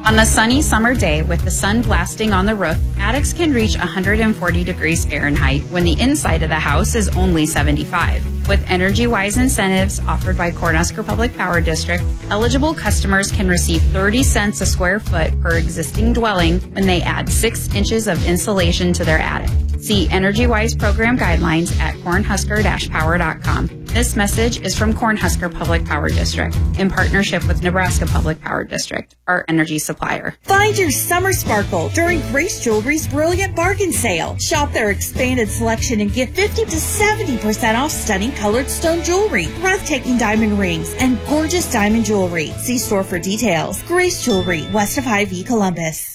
On a sunny summer day with the sun blasting on the roof, attics can reach 140 degrees Fahrenheit when the inside of the house is only 75. With EnergyWise incentives offered by Cornhusker Public Power District, eligible customers can receive 30 cents a square foot per existing dwelling when they add 6 inches of insulation to their attic. See EnergyWise program guidelines at cornhusker-power.com. This message is from Cornhusker Public Power District in partnership with Nebraska Public Power District, our energy supplier. Find your summer sparkle during Grace Jewelry's Brilliant Bargain Sale. Shop their expanded selection and get 50 to 70% off stunning colored stone jewelry, breathtaking diamond rings, and gorgeous diamond jewelry. See store for details. Grace Jewelry, west of Hy-Vee, Columbus.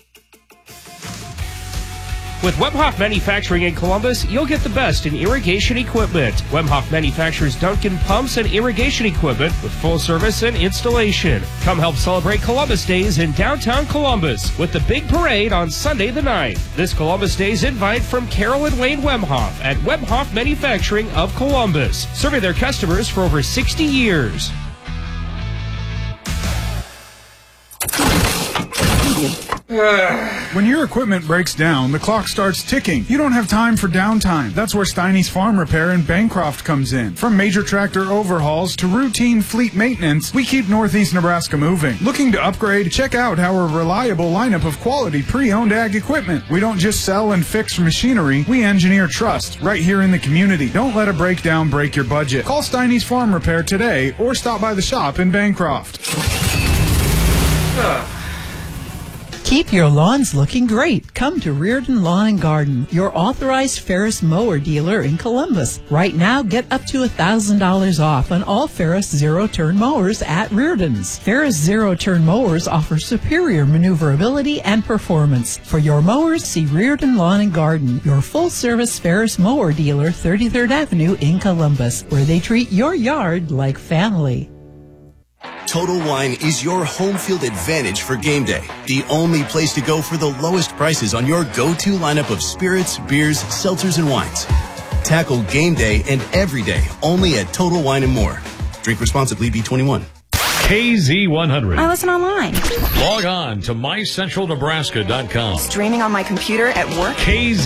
With Wemhoff Manufacturing in Columbus, you'll get the best in irrigation equipment. Wemhoff manufactures Duncan pumps and irrigation equipment with full service and installation. Come help celebrate Columbus Days in downtown Columbus with the big parade on Sunday the 9th. This Columbus Day's invite from Carol and Wayne Wemhoff at Wemhoff Manufacturing of Columbus, serving their customers for over 60 years. When your equipment breaks down, the clock starts ticking. You don't have time for downtime. That's where Steiny's Farm Repair in Bancroft comes in. From major tractor overhauls to routine fleet maintenance, we keep Northeast Nebraska moving. Looking to upgrade? Check out our reliable lineup of quality pre-owned ag equipment. We don't just sell and fix machinery, we engineer trust right here in the community. Don't let a breakdown break your budget. Call Steiny's Farm Repair today or stop by the shop in Bancroft. Keep your lawns looking great. Come to Reardon Lawn and Garden, your authorized Ferris mower dealer in Columbus. Right now, get up to $1,000 off on all Ferris zero-turn mowers at Reardon's. Ferris zero-turn mowers offer superior maneuverability and performance. For your mowers, see Reardon Lawn and Garden, your full-service Ferris mower dealer, 33rd Avenue in Columbus, where they treat your yard like family. Total Wine is your home field advantage for game day. The only place to go for the lowest prices on your go-to lineup of spirits, beers, seltzers, and wines. Tackle game day and every day only at Total Wine and More. Drink responsibly, B21. KZ100. I listen online. Log on to mycentralnebraska.com. Streaming on my computer at work. KZ